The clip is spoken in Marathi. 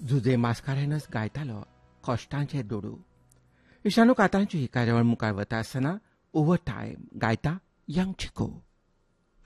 झुजे मास्कारेनच गायतालो कश्टांचे दोडू. इशानू कातांची ही कार्यावळ मुखार वता आसतना ओव्हर टायम गायता यंग चिको.